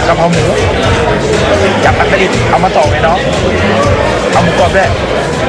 กะเพราหมูจับอัตลิดเอามาต่อไงน้องเอาหมูกรอบด้วย